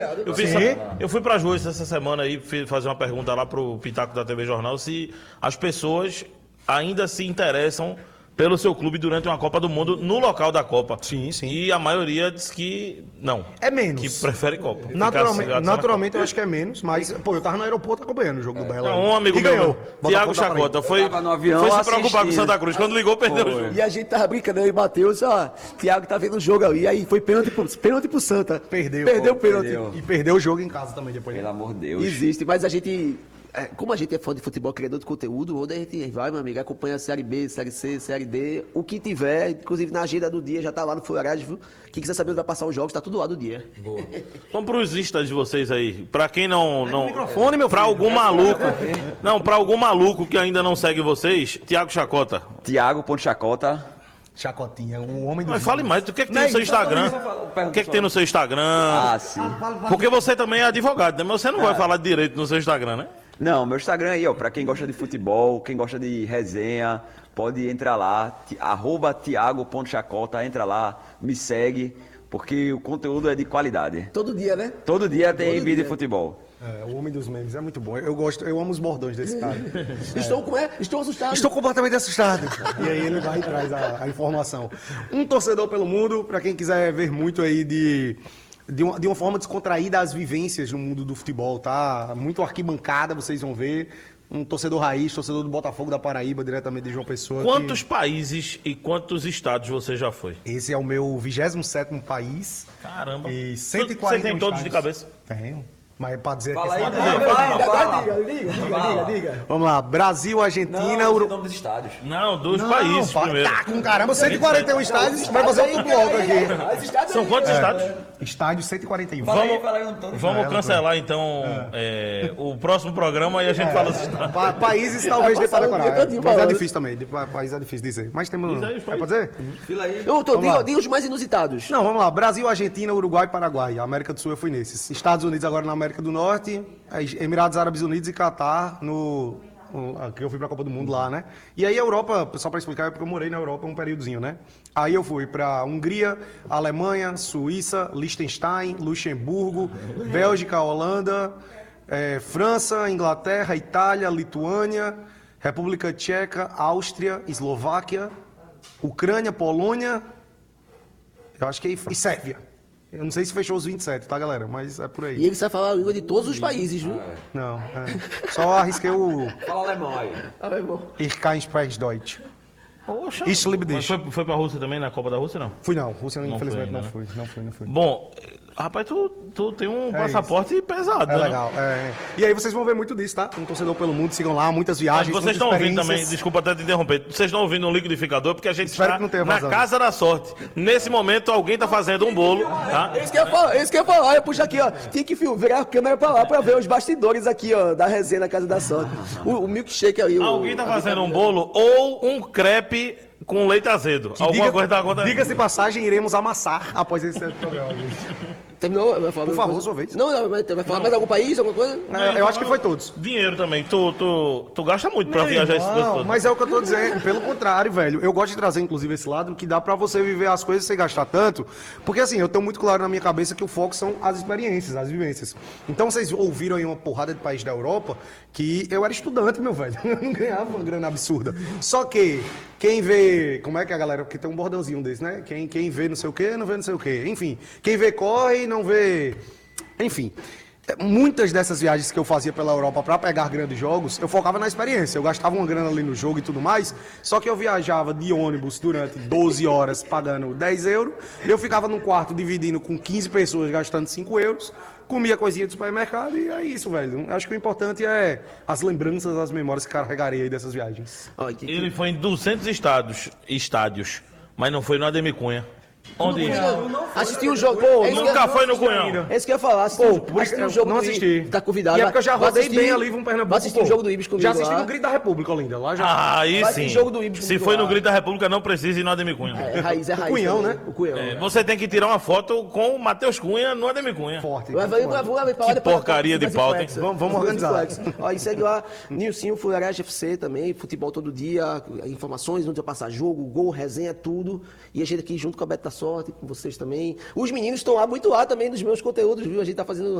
Eu fui para as ruas essa semana aí fazer uma pergunta lá pro Pitaco da TV Jornal se as pessoas ainda se interessam pelo seu clube durante uma Copa do Mundo no local da Copa. Sim, sim. E a maioria diz que não. É menos. Que prefere Copa. Naturalmente eu acho que é menos, mas, pô, eu tava no aeroporto acompanhando o jogo do Bahia. Um amigo e meu, ganhou. Thiago Chacota, foi se preocupar com o Santa Cruz. Quando ligou, perdeu o jogo. E a gente tava brincando, eu e Matheus, ó, Thiago tá vendo o jogo ali, aí foi pênalti pro Santa. Perdeu o pênalti. E perdeu o jogo em casa também depois. Pelo amor de Deus. Existe, mas a gente, como a gente é fã de futebol, criador de conteúdo, onde a gente vai, meu amigo, acompanha a Série B, Série C, Série D, o que tiver, inclusive na agenda do dia, já tá lá no Fularagem, viu? Quem quiser saber onde vai passar os jogos, tá tudo lá do dia. Boa. Vamos pros instas de vocês aí. Pra quem não... microfone, meu pra filho. algum maluco... Não, pra algum maluco que ainda não segue vocês, Thiago Chacota. Thiago.Chacota. Chacotinha, um homem do... Mas fale mais, o que é que tem no seu Instagram? O que é que tem no seu Instagram? Ah, sim. Porque você também é advogado, né? Mas você não vai falar de direito no seu Instagram, né? Não, meu Instagram aí, ó, pra quem gosta de futebol, quem gosta de resenha, pode entrar lá, @Thiago.Chacota, entra lá, me segue, porque o conteúdo é de qualidade. Todo dia, né? Todo dia tem Todo vídeo dia. de futebol. É, o homem dos memes, é muito bom. Eu amo os bordões desse cara. Estou assustado. Estou completamente assustado. E aí ele vai e traz a informação. Um torcedor pelo mundo, para quem quiser ver muito aí de uma forma descontraída as vivências no mundo do futebol, tá? Muito arquibancada, vocês vão ver. Um torcedor raiz, torcedor do Botafogo da Paraíba, diretamente de João Pessoa. Quantos países e quantos estados você já foi? Esse é o meu 27º país. Caramba. E 140 Você tem todos de cabeça? Tenho. Mas para dizer Fala que... Diga. Vamos lá, Brasil, Argentina... O nome dos estádios. Não, dos países primeiro. Tá com caramba, 141 estádios, vai fazer outro bloco aqui. São quantos estados? Estádio 141. Vamos cancelar então o próximo programa e a gente fala os estados. Países talvez dê para decorar. todinho Mas é falando. difícil também, país é difícil dizer. Mas temos... Pode dizer? Fila aí. Diga os mais inusitados. Não, vamos lá. Brasil, Argentina, Uruguai e Paraguai. A América do Sul eu fui nesses. Estados Unidos agora na América do Norte, Emirados Árabes Unidos e Catar que eu fui pra Copa do Mundo lá, né? E aí a Europa, só pra explicar, é porque eu morei na Europa um períodozinho, né? Aí eu fui pra Hungria, Alemanha, Suíça, Liechtenstein, Luxemburgo, Bélgica, Holanda, França, Inglaterra, Itália, Lituânia, República Tcheca, Áustria, Eslováquia, Ucrânia, Polônia, eu acho que e Sérvia. Eu não sei se fechou os 27, tá, galera? Mas é por aí. E ele sabe falar a língua de todos os países, viu? Não, só arrisquei o Fala alemão aí. Ich kann sprechen Deutsch. Poxa. Ich liebe Mas dich. foi pra Rússia também, na Copa da Rússia, não? Fui não, Rússia infelizmente foi ainda, não fui. Bom, rapaz, tu tem um passaporte pesado, É né? legal, E aí vocês vão ver muito disso, tá? Um torcedor pelo mundo, sigam lá, muitas Mas viagens, vocês muitas estão ouvindo também, experiências. desculpa até te interromper, vocês estão ouvindo um liquidificador porque a gente Espero está que não tenha na vazado. casa da sorte. Nesse momento alguém tá fazendo um bolo, tá? Esse que eu ia falar, eu puxo aqui, ó. Tem que virar a câmera pra lá pra ver os bastidores aqui, ó, da resenha na Casa da Sorte. O milkshake aí. Alguém tá fazendo um bolo ou um crepe com leite azedo. Alguma coisa tá acontecendo. Diga-se de passagem, iremos amassar após esse programa. Terminou? Vai falar Por mais favor, coisa? sua vez. Não, vai falar mais de algum país, alguma coisa? Eu acho que foi todos. Dinheiro também. Tu gasta muito pra viajar esse Não, todo. mas é o que eu tô dizendo, pelo contrário, velho. Eu gosto de trazer, inclusive, esse lado que dá pra você viver as coisas sem gastar tanto. Porque, assim, eu tenho muito claro na minha cabeça que o foco são as experiências, as vivências. Então, vocês ouviram aí uma porrada de países da Europa que eu era estudante, meu velho. Eu não ganhava uma grana absurda. Só que quem vê... Como é que é a galera... Porque tem um bordãozinho desse, né? Quem vê não sei o quê, não vê não sei o quê. Enfim, quem vê corre, não vê... Enfim... Muitas dessas viagens que eu fazia pela Europa para pegar grandes jogos, eu focava na experiência. Eu gastava uma grana ali no jogo e tudo mais, só que eu viajava de ônibus durante 12 horas pagando 10 euros, eu ficava num quarto dividindo com 15 pessoas gastando 5 euros, comia coisinha do supermercado e é isso, velho. Acho que o importante é as lembranças, as memórias que carregarei aí dessas viagens. Ele foi em 200 estádios, mas não foi no Ademir Cunha. Onde isso? Assisti o jogo. Nunca foi no Cunhão. Esse que eu ia falar. Assisti o jogo não do assisti. Ibis. Tá convidado. E é porque eu já Vai rodei assistir- bem ali um Pernambuco. Vai assistir o jogo do Ibis comigo Já assisti lá. no Grito da República, Olinda. Lá já. Aí Vai sim. ter jogo do Ibis Se comigo foi no lá. Grito da República, não precisa ir no Ademir Cunha. É raiz. Cunhão, também. né? O Cunhão. Você tem que tirar uma foto com o Matheus Cunha no Ademir Cunha. Forte. Vai pra lá, Que depois porcaria de pauta, hein? Vamos organizar. É Ó, e segue lá, Nilcinho, Fularagem FC também, futebol todo dia, informações, onde vai passar jogo, gol, resenha, tudo. E a gente aqui junto com a Beta Sorte. sorte com vocês também. Os meninos estão lá muito lá também nos meus conteúdos, viu? A gente tá fazendo